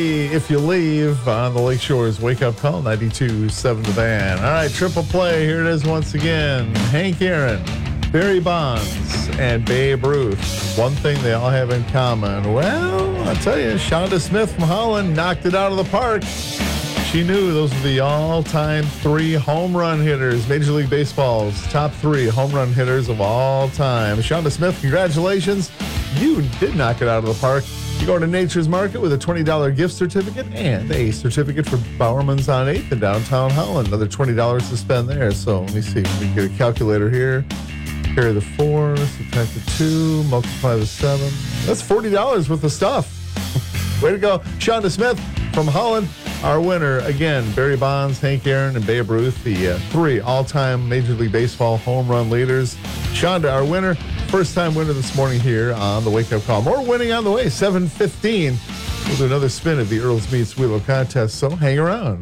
If you leave on the Lakeshore's Wake Up Call, 92.7 The Van. All right, triple play. Here it is once again. Hank Aaron, Barry Bonds, and Babe Ruth. One thing they all have in common. Well, I'll tell you, Shonda Smith from Holland knocked it out of the park. She knew those were the all-time 3 home run hitters. Major League Baseball's top 3 home run hitters of all time. Shonda Smith, congratulations. You did knock it out of the park. You go to Nature's Market with a $20 gift certificate and a certificate for Bowerman's on 8th in downtown Holland. Another $20 to spend there. So let me see. We can get a calculator here. Carry the 4, subtract the 2, multiply the 7. That's $40 worth of stuff. Way to go. Shonda Smith from Holland, our winner. Again, Barry Bonds, Hank Aaron, and Babe Ruth, the 3 all-time Major League Baseball home run leaders. Shonda, our winner. First-time winner this morning here on the Wake Up Call. More winning on the way, 7:15. We'll do another spin of the Earls Meets Wheelo contest, so hang around.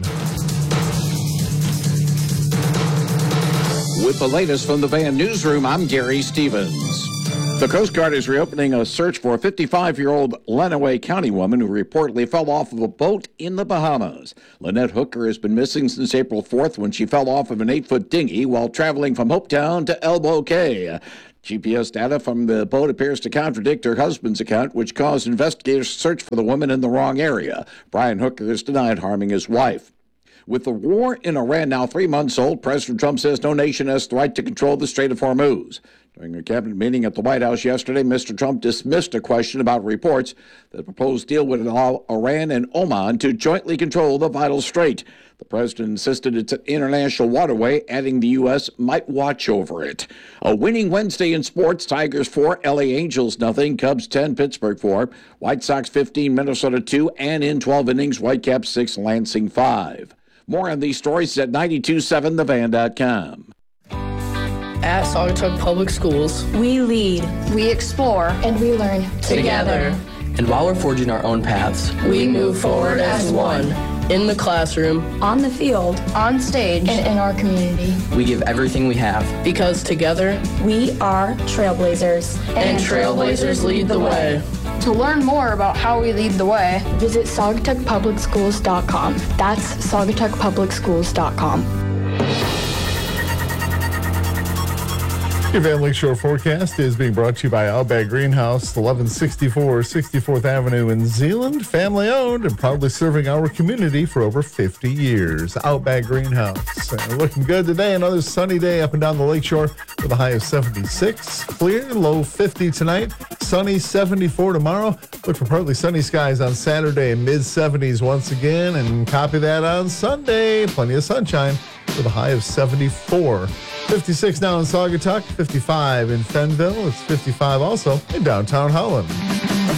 With the latest from the Van Newsroom, I'm Gary Stevens. The Coast Guard is reopening a search for a 55-year-old Lenawee County woman who reportedly fell off of a boat in the Bahamas. Lynette Hooker has been missing since April 4th when she fell off of an 8-foot dinghy while traveling from Hopetown to Elbow Cay. GPS data from the boat appears to contradict her husband's account, which caused investigators to search for the woman in the wrong area. Brian Hooker has denied harming his wife. With the war in Iran now 3 months old, President Trump says no nation has the right to control the Strait of Hormuz. During a cabinet meeting at the White House yesterday, Mr. Trump dismissed a question about reports that the proposed deal would allow Iran and Oman to jointly control the vital strait. The president insisted it's an international waterway, adding the U.S. might watch over it. A winning Wednesday in sports: Tigers 4, L.A. Angels nothing, Cubs 10, Pittsburgh 4, White Sox 15, Minnesota 2, and in 12 innings, Whitecaps 6, Lansing 5. More on these stories at 927thevan.com. At Saugatuck Public Schools, we lead, we explore, and we learn together. And while we're forging our own paths, we move forward as one. In the classroom, on the field, on stage, and in our community. We give everything we have. Because together, we are trailblazers. And trailblazers lead the way. To learn more about how we lead the way, visit SaugatuckPublicSchools.com. That's SaugatuckPublicSchools.com. Your Van Lakeshore forecast is being brought to you by Outback Greenhouse, 1164 64th Avenue in Zeeland. Family owned and proudly serving our community for over 50 years. Outback Greenhouse. Looking good today. Another sunny day up and down the lakeshore with a high of 76. Clear, low 50 tonight. Sunny, 74 tomorrow. Look for partly sunny skies on Saturday, mid-70s once again. And copy that on Sunday. Plenty of sunshine with a high of 74. 56 now in Saugatuck, 55 in Fenville. It's 55 also in downtown Holland.